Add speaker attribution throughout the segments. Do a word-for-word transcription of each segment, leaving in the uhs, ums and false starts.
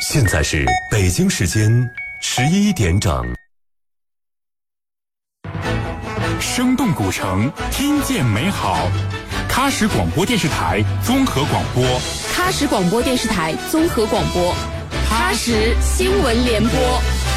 Speaker 1: 现在是北京时间十一点整。
Speaker 2: 生动古城，听见美好。喀什广播电视台综合广播，
Speaker 3: 喀什广播电视台综合广播，喀什新闻联播。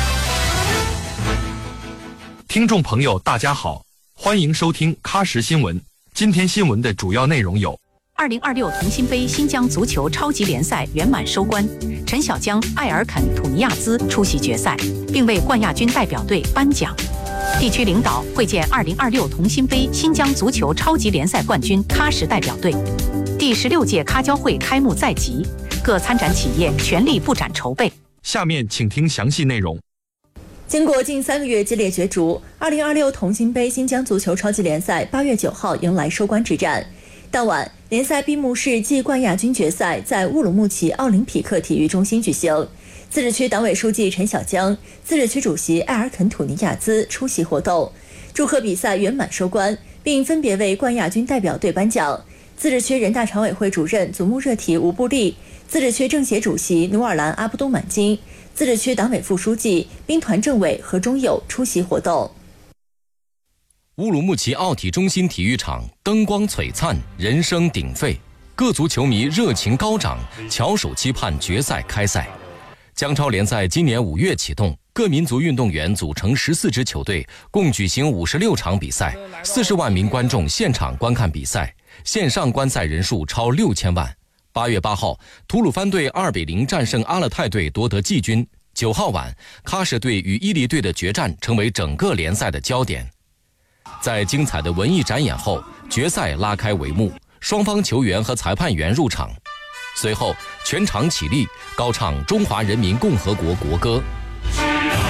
Speaker 4: 听众朋友，大家好，欢迎收听喀什新闻。今天新闻的主要内容有：
Speaker 5: 二零二六同心杯新疆足球超级联赛圆满收官，陈小江、埃尔肯·土尼亚兹出席决赛，并为冠亚军代表队颁奖。地区领导会见二零二六同心杯新疆足球超级联赛冠军喀什代表队。第十六届喀交会开幕在即，各参展企业全力布展筹备。
Speaker 4: 下面请听详细内容。
Speaker 6: 经过近三个月激烈角逐，二零二六同心杯新疆足球超级联赛八月九号迎来收官之战。当晚，联赛闭幕式暨冠亚军决赛在乌鲁木齐奥林匹克体育中心举行。自治区党委书记陈小江、自治区主席埃尔肯·土尼亚兹出席活动，祝贺比赛圆满收官，并分别为冠亚军代表队颁奖。自治区人大常委会主任祖木热提吴布利、自治区政协主席努尔兰阿布都满金、自治区党委副书记、兵团政委何忠友出席活动。
Speaker 7: 乌鲁木齐奥体中心体育场灯光璀璨，人声鼎沸，各族球迷热情高涨，翘首期盼决赛开赛。疆超联赛今年五月启动，各民族运动员组成十四支球队，共举行五十六场比赛，四十万名观众现场观看比赛，线上观赛人数超六千万。八月八号，吐鲁番队二比零战胜阿勒泰队夺得季军。九号晚，喀什队与伊犁队的决战成为整个联赛的焦点。在精彩的文艺展演后，决赛拉开帷幕，双方球员和裁判员入场。随后，全场起立，高唱中华人民共和国国歌。